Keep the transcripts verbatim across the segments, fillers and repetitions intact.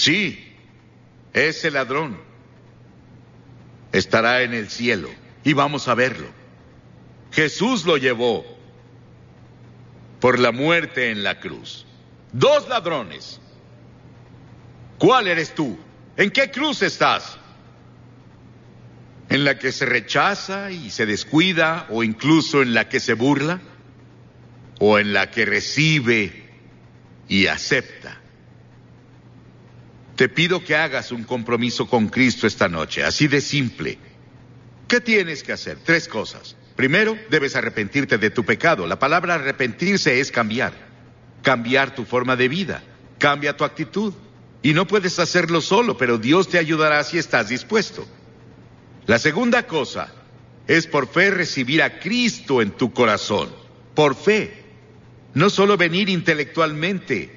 Sí, ese ladrón estará en el cielo y vamos a verlo. Jesús lo llevó por la muerte en la cruz. Dos ladrones. ¿Cuál eres tú? ¿En qué cruz estás? ¿En la que se rechaza y se descuida, o incluso en la que se burla? ¿O en la que recibe y acepta? Te pido que hagas un compromiso con Cristo esta noche, así de simple. ¿Qué tienes que hacer? Tres cosas. Primero, debes arrepentirte de tu pecado. La palabra arrepentirse es cambiar. Cambiar tu forma de vida. Cambia tu actitud. Y no puedes hacerlo solo, pero Dios te ayudará si estás dispuesto. La segunda cosa es por fe recibir a Cristo en tu corazón. Por fe. No solo venir intelectualmente.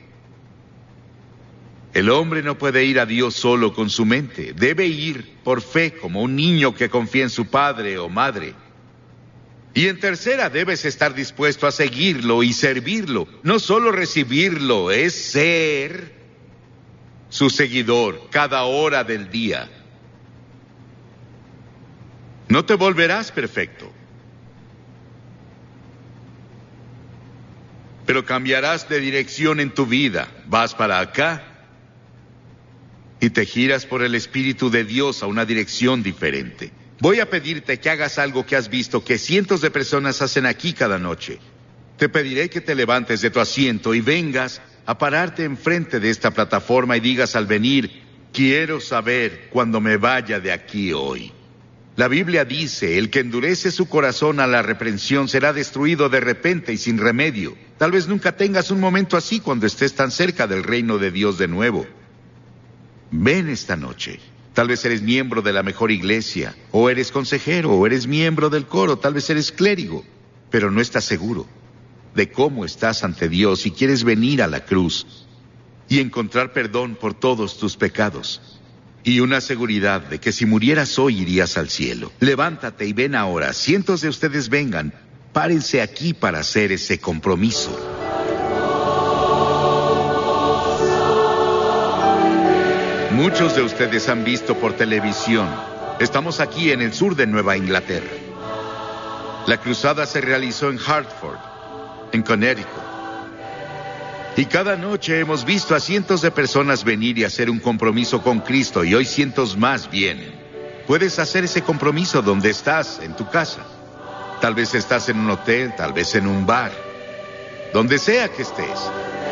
El hombre no puede ir a Dios solo con su mente. Debe ir por fe, como un niño que confía en su padre o madre. Y en tercera, debes estar dispuesto a seguirlo y servirlo. No solo recibirlo, es ser su seguidor cada hora del día. No te volverás perfecto, pero cambiarás de dirección en tu vida. Vas para acá y te giras por el Espíritu de Dios a una dirección diferente. Voy a pedirte que hagas algo que has visto que cientos de personas hacen aquí cada noche. Te pediré que te levantes de tu asiento y vengas a pararte enfrente de esta plataforma y digas al venir: quiero saber cuando me vaya de aquí hoy. La Biblia dice: el que endurece su corazón a la reprensión será destruido de repente y sin remedio. Tal vez nunca tengas un momento así cuando estés tan cerca del reino de Dios de nuevo. Ven esta noche. Tal vez eres miembro de la mejor iglesia, o eres consejero, o eres miembro del coro, tal vez eres clérigo, pero no estás seguro de cómo estás ante Dios y quieres venir a la cruz y encontrar perdón por todos tus pecados y una seguridad de que si murieras hoy irías al cielo. Levántate y ven ahora. Cientos de ustedes vengan. Párense aquí para hacer ese compromiso. Muchos de ustedes han visto por televisión. Estamos aquí en el sur de Nueva Inglaterra. La cruzada se realizó en Hartford, en Connecticut. Y cada noche hemos visto a cientos de personas venir y hacer un compromiso con Cristo, y hoy cientos más vienen. Puedes hacer ese compromiso donde estás, en tu casa. Tal vez estás en un hotel, tal vez en un bar. Donde sea que estés.